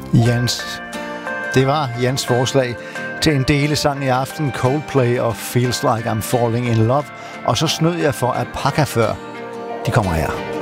Det var Jans forslag til en delesang i aften, Coldplay og Feels Like I'm Falling in Love. Og så snød jeg for at pakke før. De kommer her.